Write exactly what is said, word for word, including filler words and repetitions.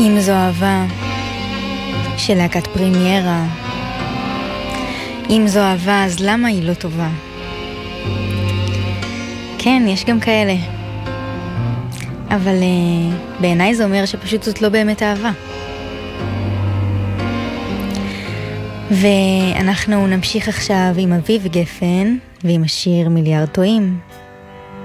אם זו אהבה של להקת פרימיירה, אם זו אהבה אז למה היא לא טובה? כן, יש גם כאלה, אבל uh, בעיניי זה אומר שפשוט זאת לא באמת אהבה. ואנחנו נמשיך עכשיו עם אביב גפן ועם השיר מיליארד טועים.